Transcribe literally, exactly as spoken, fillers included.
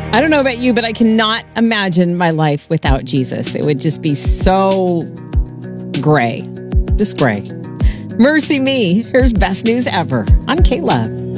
I don't know about you, but I cannot imagine my life without Jesus. It would just be so gray. Just gray. Mercy me. Here's Best News Ever on K-Love.